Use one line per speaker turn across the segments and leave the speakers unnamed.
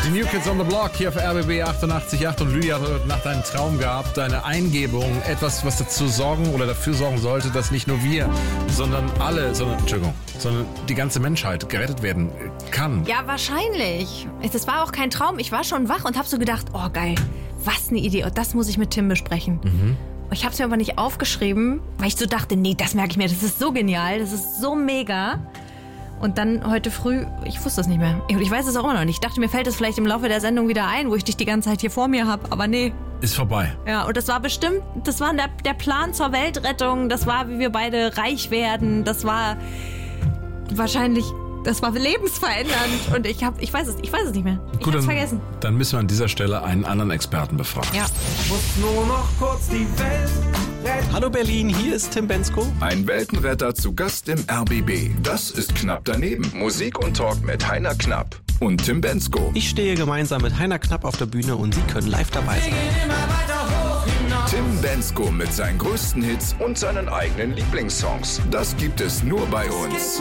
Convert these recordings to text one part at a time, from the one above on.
Die New Kids on the Block hier auf RBB 88.8 und Lydia hat heute Nacht einen Traum gehabt, eine Eingebung, etwas, was dafür sorgen sollte, dass nicht nur wir, sondern die ganze Menschheit gerettet werden kann.
Ja, wahrscheinlich. Das war auch kein Traum. Ich war schon wach und habe so gedacht, oh geil, was eine Idee. Und das muss ich mit Tim besprechen. Ich habe es mir aber nicht aufgeschrieben, weil ich so dachte, nee, das merke ich mir, das ist so genial, das ist so mega. Und dann heute früh, ich wusste es nicht mehr. Und ich weiß es auch immer noch nicht. Ich dachte, mir fällt es vielleicht im Laufe der Sendung wieder ein, wo ich dich die ganze Zeit hier vor mir habe. Aber nee.
Ist vorbei.
Ja, und das war bestimmt, das war der Plan zur Weltrettung. Das war, wie wir beide reich werden. Das war wahrscheinlich, das war lebensverändernd. Und ich weiß es nicht mehr. Ich hab's vergessen.
Dann müssen wir an dieser Stelle einen anderen Experten befragen.
Ja.
Muss nur noch kurz die Welt retten.
Hallo Berlin, hier ist Tim Bensko.
Ein Weltenretter zu Gast im RBB. Das ist Knapp daneben. Musik und Talk mit Heiner Knapp und Tim Bensko.
Ich stehe gemeinsam mit Heiner Knapp auf der Bühne und Sie können live dabei sein.
Tim Bensko mit seinen größten Hits und seinen eigenen Lieblingssongs. Das gibt es nur bei uns.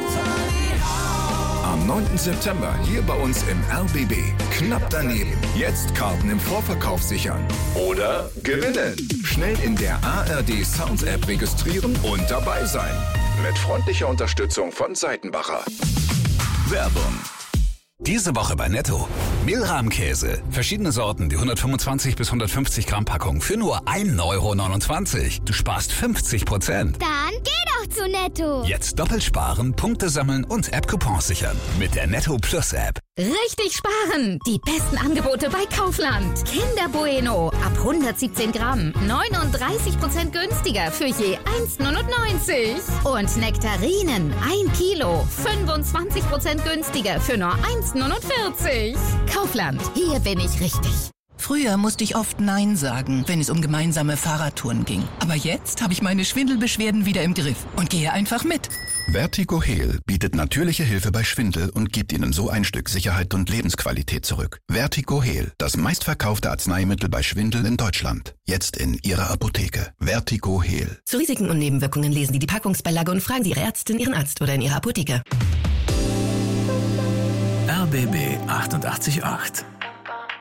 Am 9. September hier bei uns im RBB. Knapp daneben. Jetzt Karten im Vorverkauf sichern. Oder gewinnen. Schnell in der ARD Sounds App registrieren und dabei sein. Mit freundlicher Unterstützung von Seitenbacher.
Werbung. Diese Woche bei Netto. Mehlrahmkäse. Verschiedene Sorten, die 125 bis 150 Gramm Packung für nur 1,29 €. Du sparst 50%.
Dann geh doch zu Netto.
Jetzt doppelt sparen, Punkte sammeln und App-Coupons sichern. Mit der Netto Plus App.
Richtig sparen! Die besten Angebote bei Kaufland. Kinder Bueno ab 117 Gramm. 39% günstiger für je 1,99 €. Und Nektarinen 1 Kilo. 25% günstiger für nur 1,49 €. Kaufland, hier bin ich richtig.
Früher musste ich oft Nein sagen, wenn es um gemeinsame Fahrradtouren ging. Aber jetzt habe ich meine Schwindelbeschwerden wieder im Griff und gehe einfach mit.
Vertigo Heal bietet natürliche Hilfe bei Schwindel und gibt Ihnen so ein Stück Sicherheit und Lebensqualität zurück. Vertigo Heal, das meistverkaufte Arzneimittel bei Schwindel in Deutschland. Jetzt in Ihrer Apotheke. Vertigo Heal.
Zu Risiken und Nebenwirkungen lesen Sie die Packungsbeilage und fragen Sie Ihre Ärztin, Ihren Arzt oder in Ihrer Apotheke.
RBB 88.8